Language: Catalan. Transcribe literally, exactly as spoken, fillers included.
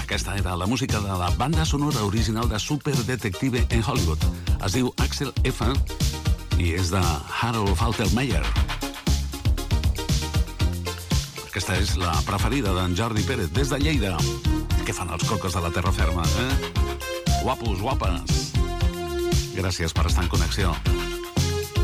Aquesta era la música de la banda sonora original de Super Detective en Hollywood. Es diu Axel F i és de Harold Faltermeyer. Aquesta és la preferida d'en Jordi Pérez des de Lleida. Què fan els cocos de la terra ferma, eh? Guapos, guapes. Gràcies per estar en connexió.